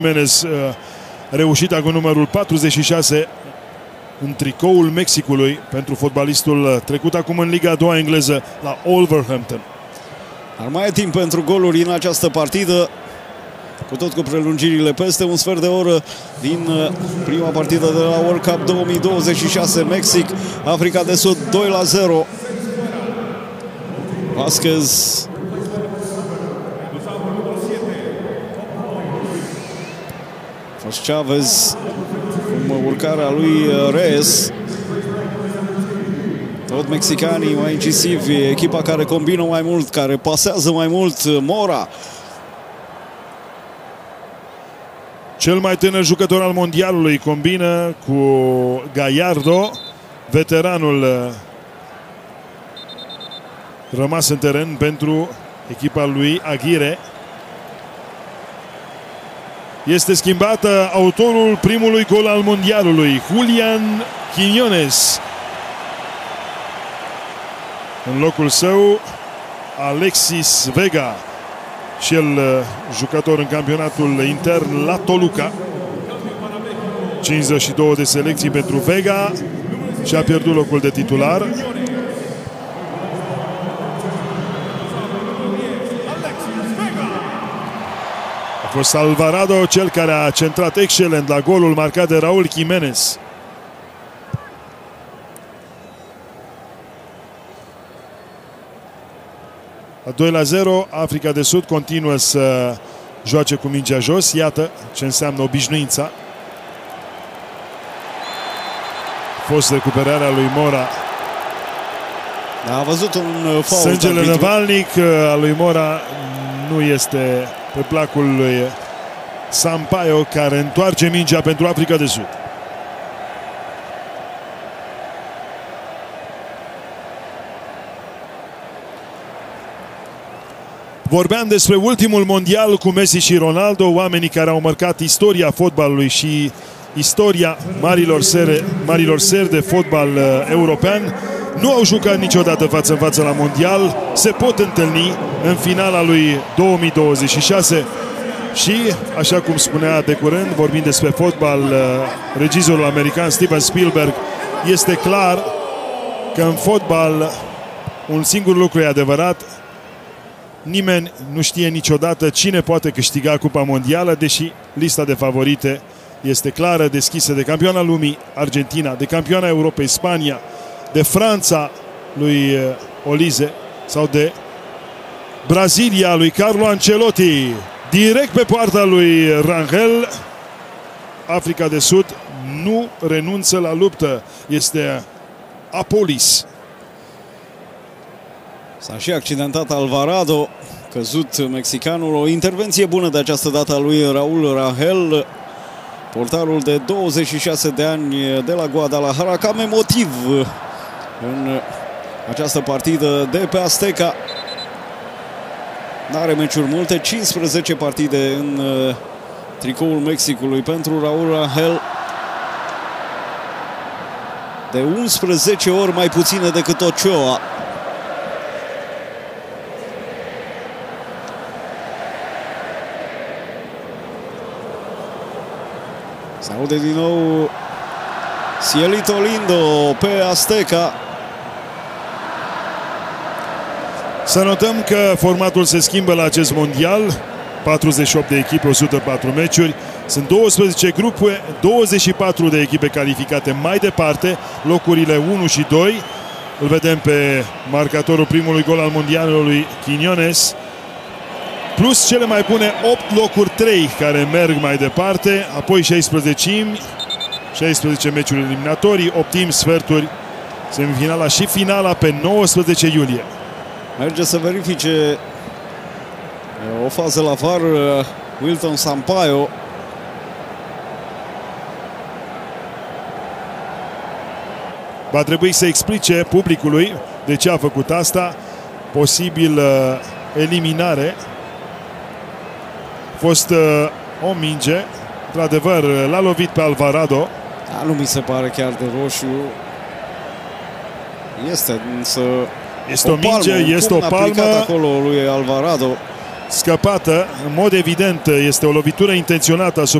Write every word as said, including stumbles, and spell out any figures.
Jimenez, reușita cu numărul patruzeci și șase în tricoul Mexicului pentru fotbalistul trecut acum în Liga a doua engleză la Wolverhampton. Ar mai e timp pentru goluri în această partidă, cu tot cu prelungirile peste un sfert de oră din prima partidă de la World Cup două mii douăzeci și șase, Mexic, Africa de Sud, doi la zero. Vasquez Chavez, cum urcarea lui Reyes. Tot mexicanii mai incisivi, echipa care combină mai mult, care pasează mai mult. Mora, cel mai tânăr jucător al mondialului, combină cu Gallardo, veteranul rămas în teren pentru echipa lui Aguirre. Este schimbată autorul primului gol al mondialului, Julián Quiñones. În locul său, Alexis Vega, și el jucător în campionatul intern la Toluca. cincizeci și două de selecții pentru Vega și a pierdut locul de titular. A fost Alvarado cel care a centrat excelent la golul marcat de Raúl Jiménez. A doi la zero, Africa de Sud continuă să joace cu mingea jos. Iată ce înseamnă obișnuința. A fost recuperarea lui Mora. A văzut un fault. Sângele năvalnic al lui Mora nu este pe placul lui Sampaio, care întoarce mingea pentru Africa de Sud. Vorbeam despre ultimul mondial cu Messi și Ronaldo, oamenii care au marcat istoria fotbalului și istoria marilor sere, marilor seri de fotbal uh, european. Nu au jucat niciodată față în față la mondial, se pot întâlni în finala lui două mii douăzeci și șase și, așa cum spunea de curând, vorbind despre fotbal, uh, regizorul american Steven Spielberg, este clar că în fotbal un singur lucru e adevărat: nimeni nu știe niciodată cine poate câștiga Cupa Mondială, deși lista de favorite este clară, deschisă de campioana lumii Argentina, de campioana Europei Spania, de Franța lui Olize sau de Brazilia lui Carlo Ancelotti. Direct pe poarta lui Rangel. Africa de Sud nu renunță la luptă. Este apolis. S-a și accidentat Alvarado, căzut mexicanul. O intervenție bună de această dată a lui Raúl Rangel, portarul de douăzeci și șase de ani de la Guadalajara, cam emotiv în această partidă de pe Azteca. N-are meciuri multe, cincisprezece partide în tricoul Mexicului pentru Raúl Rangel, de unsprezece ori mai puține decât Ochoa. Se aude din nou Cielito Lindo pe Azteca. Să notăm că formatul se schimbă la acest mondial. patruzeci și opt de echipe, o sută patru meciuri. Sunt douăsprezece grupuri, douăzeci și patru de echipe calificate mai departe, locurile unu și doi. Îl vedem pe marcatorul primului gol al mondialului, Quiñones, plus cele mai bune opt locuri trei care merg mai departe, apoi șaisprezece, șaisprezece meciuri eliminatorii, optimi, sferturi, semifinala și finala pe nouăsprezece iulie. Merge să verifice o fază la V A R Wilton Sampaio. Va trebui să explice publicului de ce a făcut asta, posibil uh, eliminare. A fost uh, o minge, într-adevăr l-a lovit pe Alvarado. Da, nu mi se pare chiar de roșu. Este însă Este o, o minge, palmă, este o palmă acolo lui Alvarado. scăpată. În mod evident este o lovitură intenționată asupra